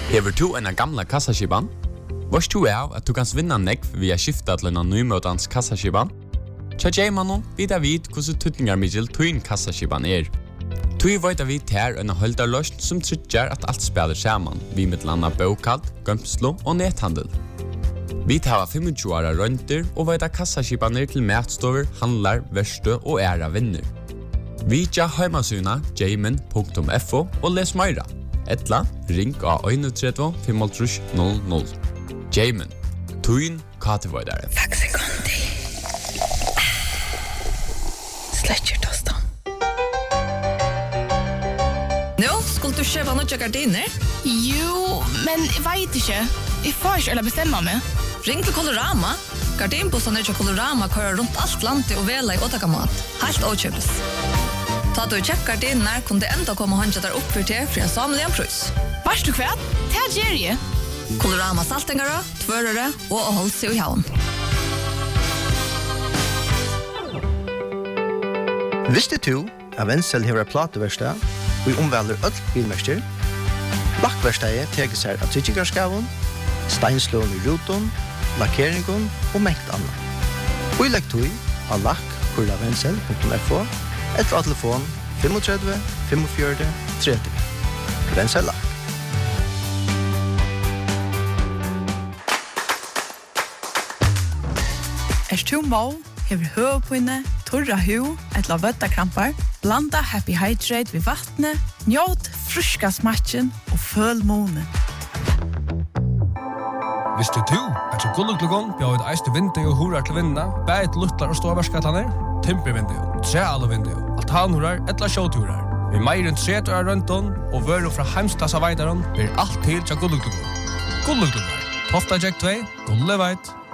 Hever du en gamla kassaskipan? Vars du av at du kan vinna nekv via skifta til en nymøtans kassaskipan? Tja Jaymanon vidar vid hvordan tutningar middel tuin kassaskipan Tui veit vi ter en holdarløst som tryggjar at alt spiller saman, vi mittlanda bokad, gømslo og nethandel. Vi tar 25 åra rønter og veit kassaskipaner til matstover, handlar, verste og æra vinner. Vi tja heimasuna jayman.fo og les meira. Etla, ring av 31 500 00. Jayman, tuin katevoidare. Faxi kondi. Sletcher tostan. Nå, skulle du kjøpe noen gardiner? Jo, men jeg vet ikke. Jeg får ikke eller bestemme meg. Ring til Colorama. Gardinbossene til Colorama kører rundt alt landet og vela i åtakamat. Helt åkjøpes. Ta du kjøpt gardiner, kunne det enda komme håndja der opp for til en samlig en prøys. Varst du kvært? Det er Jerry. Colorama saltingere, tvørere og å holde seg i havn. Visste du at Wenzel hever plateverksted og omvelder øll bilmester? Lakkverkstedet teker seg av tryggikarskaven, steinslån i ruton, lakkeringen og mengt annet. Og i lekktøy av lakk.wenzel.fo etter telefon 35 45 30. Wenzel Lakk. Tu må, hever høvpinne, torra hu, etla vøttakrampar, blanda Happy Hydrate ved vattnet, njåt fruska smatchen og føl måne. Visste du at så gulluklugon bjør et eiste vindu og hurar til vinna, bæt luttlar og ståverskataner, timpervindu, trealvindu, altanhurar, etla sjåturar. Vi meir enn 30 år rønton og vøru fra heimstassa veidaron blir alt til til gulluklugon. Gulluklugon, Tofta Jack 2, Gulleveit.